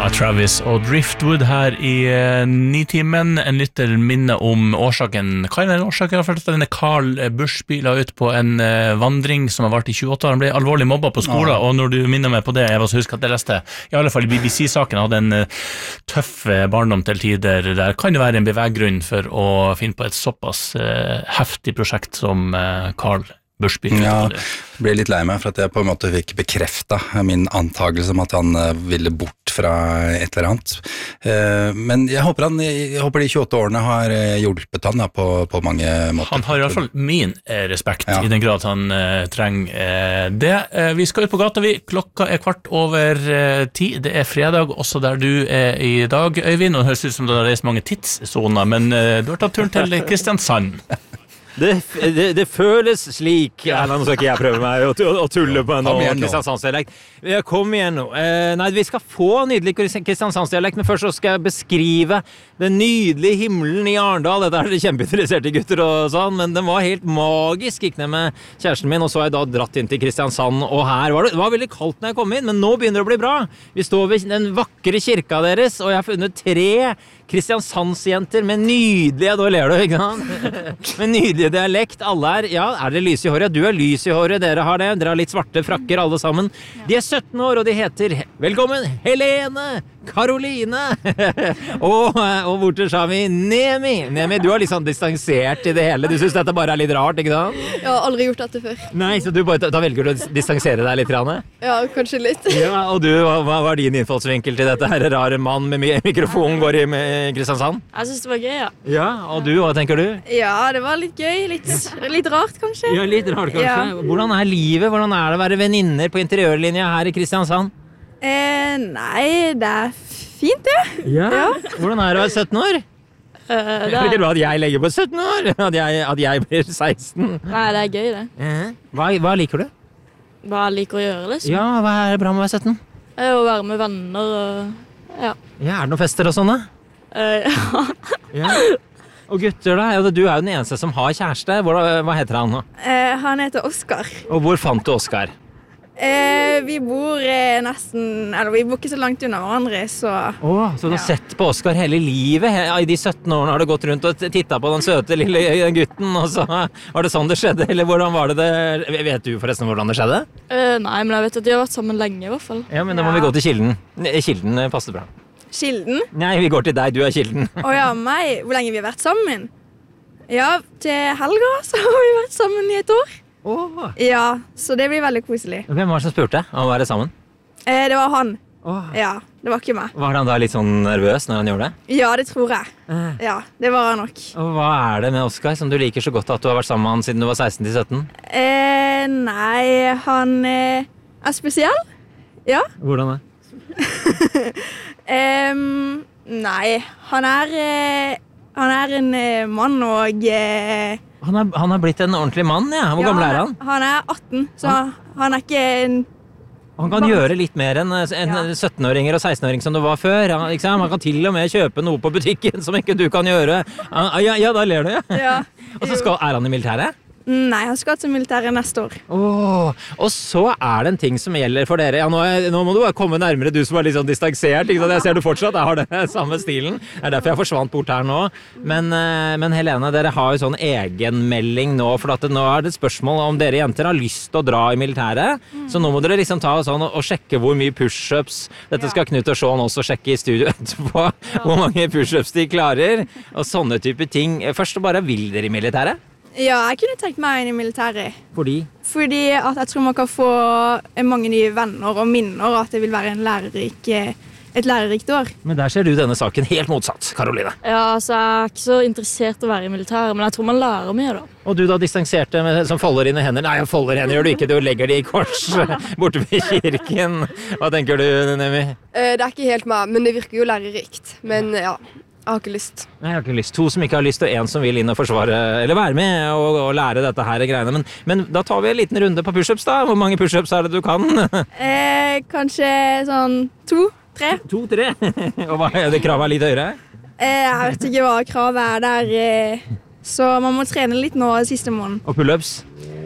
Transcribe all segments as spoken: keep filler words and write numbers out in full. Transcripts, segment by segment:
Travis og Driftwood her i uh, Nitimen. En lytter minne om årsaken. Hva er den årsaken? For at denne Carl Bushby la ut på en uh, vandring som har vært i tjueåtte år. Han ble alvorlig mobbet på skolen, ja. Og når du minner meg på det, jeg var så husk at jeg leste, i alle fall i B B C-saken, hadde en uh, tøff barndom til tider. Der kan det være en beveggrunn for å finne på et såpass uh, heftig prosjekt som uh, Carl Bushby. Ja, jeg ble litt lei meg for at jeg på en måte fikk bekreftet min antagelse om at han ville bort fra et eller annet. Men jeg håper, han, jeg håper de tjueåtte årene har hjulpet han da, på, på mange måter. Han har i hvert fall min respekt, ja. I den grad han uh, trenger uh, det. Uh, vi skal ut på gata, vi. Klokka er kvart over uh, ti. Det er fredag, også der du er i dag, Øyvind. Og det høres ut som du har reist mange tidssoner, men uh, du har tatt turen til Kristiansand. Det, det, det føles slik. Eller, nå skal ikke jeg prøve meg å, å, å tulle på en Kristiansandsdialekt. Kom igjen nå. Eh, nei, vi skal få nydelig Kristiansandsdialekt, men først så skal jeg beskrive den nydelige himmelen i Arendal. Dette er det kjempeinteresserte gutter og sånn, men den var helt magisk. Gikk ned med kjæresten min, og så har jeg da dratt inn til Kristiansand, og her var det, det var veldig kaldt når jeg kom inn, men nå begynner det å bli bra. Vi står ved den vakre kirka deres, og jeg har funnet tre Kristiansandsjenter med nydelige, da ler du, ikke sant? Med nydelige dialekt, alle er, ja, er dere lys i håret? Du er lys i håret, dere har det, dere har litt svarte frakker alle sammen. De er sytten år, og de heter, velkommen, Helene, Karoline, og, og borte sa vi, Nemi. Nemi, du har litt sånn distansert i det hele, du synes dette bare er litt rart, ikke sant? Jeg har aldri gjort dette før. Nei, så du bare, da velger du å distansere deg litt, Rane? Ja, kanskje litt. Ja, og du, hva var din innfallsvinkel til dette her rare mann med mikrofon går i med Kristiansand? Jeg synes det var gøy, ja. Ja, og du, hva tenker du? Ja, det var litt gøy, litt, litt rart kanskje. Ja, litt rart kanskje. Ja. Hvordan er livet, hvordan er det å være veninner på interiørlinja her i Kristiansand? Eh, nei, det er fint det. Ja, ja. Hvordan er det å være sytten år? Uh, det er... Ikke at jeg legger på sytten år, at jeg, at jeg blir seksten. Nei, det er gøy det. Uh, hva, hva liker du? Hva jeg liker å gjøre, liksom. Ja, hva er bra med å være sytten? Å være med venner og, ja. Ja, er det noen fester og sånne? Uh, ja. Ja. Og gutter da, du er jo den eneste som har kjæreste. Hva, hva heter han nå? Uh, han heter Oskar. Og hvor fant du Oskar? Uh, vi bor uh, nesten, eller vi bor ikke så langt unna hverandre, så... Åh, så du har ja. Sett på Oskar hele livet? I de sytten årene har du gått rundt og tittet på den søte lille gutten, og så var det sånn det skjedde? Eller hvordan var det det? Vet du forresten hvordan det skjedde? Uh, nei, men jeg vet at de har vært sammen lenge i hvert fall. Ja, men da må ja. Vi gå til Kilden. Kilden passer bra. Kilden? Nei, vi går til deg, du er Kilden. Åja, meg? Hvor lenge vi har vært sammen? Ja, til helga så har vi vært sammen i et år. Oh. Ja, så det blir veldig koselig. Hvem var det som spurte om å være sammen? Eh, det var han. Oh. Ja, det var ikke meg. Var han da litt sånn nervøs når han gjorde det? Ja, det tror jeg. Eh. Ja, det var han nok. Og hva er det med Oskar som du liker så godt at du har vært sammen med han siden du var seksten til sytten? Eh, nei, han eh, er spesiell. Ja. Hvordan er det? um, nei, han er, eh, han er en eh, mann og... Eh, Han har, han har blitt en ordentlig mann, ja. Hvor ja, gammel er han? Han er atten, så han, han er ikke en... Han kan gjøre litt mer enn en ja. syttenåringer og sekstenåring som det var før. Han, ikke sant? Han kan til og med kjøpe noe på butikken som ikke du kan gjøre. Ja, ja da ler du, ja. ja. Og så skal, er han i militæret? Nei, han skal til militæret neste år. Oh, og så er det en ting som gjelder for dere. Ja, nå, er, nå må du komme nærmere, du som er litt sånn distansert. Ikke sant? Jeg ser du fortsatt, jeg har det samme stilen. Det er derfor jeg forsvant bort her nå. Men, men Helene, dere har jo sånn egenmelding nå, for at det, nå er det et spørsmål om dere jenter har lyst til å dra i militæret. Mm. Så nå må dere liksom ta sånn og, og sjekke hvor mye push-ups. Dette skal Knut og Sean også sjekke i studio etterpå. Ja. Hvor mange push-ups de klarer. Og sånne type ting. Først bare, vil dere i militæret? Ja, jeg kunne tenkt meg inn i militæret. Fordi? Fordi at jeg tror man kan få mange nye venner og minner, og at det vil være en lærerik, et lærerikt år. Men der ser du denne saken helt motsatt, Karoline. Ja, altså jeg er ikke så interessert i å være i militæret, men jeg tror man lærer mye da. Og du da distanserte med, som folder inn i hender? Nei, folder hender gjør du ikke, du legger de i kors borte ved kirken. Hva tenker du, Nemi? Det er ikke helt meg, men det virker jo lærerikt. Men ja... Jeg har ikke lyst. Nei, jeg har ikke lyst. To som ikke har lyst, og en som vil inn og forsvare, eller være med og, og lære dette her greiene. Men, men da tar vi en liten runde på push-ups da. Hvor mange push-ups er det du kan? eh, kanskje sånn to, tre. To, tre? Og hva er det kravet er litt høyere? Eh, jeg vet ikke hva kravet er der. Eh, så man må trene litt nå siste måneden. Og pull-ups?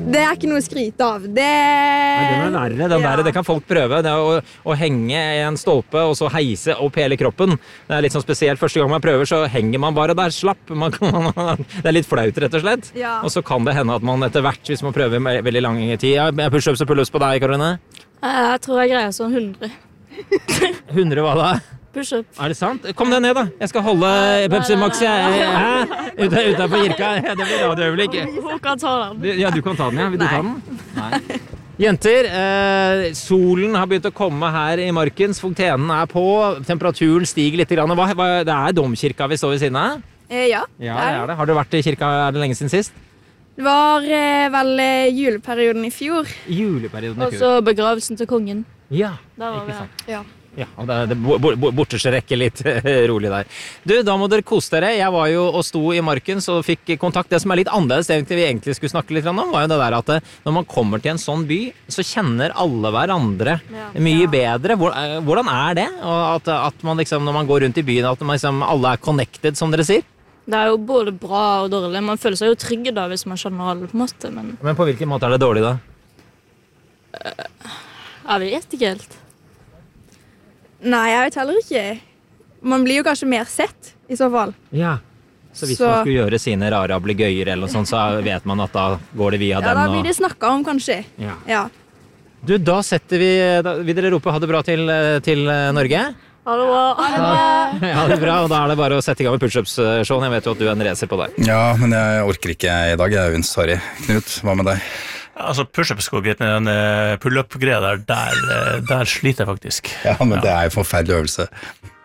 Det er ikke noe å skryte av. Det, Nei, den er verre, den Ja. der, det kan folk prøve. Det er å, å henge i en stolpe og så heise opp hele kroppen. Det er litt sånn spesielt. Første gang man prøver, så henger man bare der slapp. Man kan, det er litt flaut, rett og slett. Ja. Og så kan det hende at man etter hvert, hvis man prøver med veldig lang tid, ja, push-ups og pull-ups på deg, Karoline? Jeg tror jeg greier sånn hundre. hundre hva da? Push-up. Er det sant? Kom deg ned, da. Jeg skal holde Pepsi Max. Jeg- Hæ? Ute, utenfor kirka. Ja, det blir radioøyeblikk. Hun kan ta den. Du- Ja, du kan ta den, ja. Vil du Nei. ta den? Nei. Jenter, eh, solen har begynt å komme her i markens. Fontenen er på. Temperaturen stiger litt. Grann. Hva, hva, det er domkirka vi står ved siden av? Eh, ja, Ja, det er det. Har du vært i kirka er det lenge siden sist? det var eh, vel eh, juleperioden i fjor. Juleperioden i Og fjor. så begravelsen til kongen. Ja, Der var ikke vi her. sant. Ja. Ja, og det er det bo- bo- borterste rekke litt rolig der. Du, da må dere kose dere. Jeg var jo og sto i marken, så fikk kontakt. Det som er litt annerledes, det vi egentlig skulle snakke litt om, var jo det der at det, når man kommer til en sånn by, så kjenner alle hverandre Ja. mye bedre. Hvor- eh, Hvordan er det? Og at, at man liksom, når man går rundt i byen, at man liksom, alle er connected, som dere sier? Det er jo både bra og dårlig. Man føler seg jo trygg da hvis man skjønner alle, på en måte. Men Men på hvilken måte er det dårlig da? jeg vet ikke helt. Nei, jeg vet heller ikke. Man blir jo kanskje mer sett, i så fall. Ja. Så hvis Så- man skulle gjøre sine rare ablegøyer eller noe sånt, så vet man at da går det via Ja, den. da og- blir det snakket om, kanskje. Ja. Ja. Du, da setter vi da, Vil dere rope ha det bra til, eh, til eh, Norge? Ha det bra. Ja, det er bra, og da er det bare å sette i gang med pushups-showen. Jeg vet jo at du er en racer på det. Ja, men jeg orker ikke i dag, jeg, Øyvind. Sorry. Knut, hva med deg? Altså, pushups går greit, men den eh, pull-up-greia der, der, eh, der sliter jeg faktisk. Ja, men det er jo en forferdelig øvelse.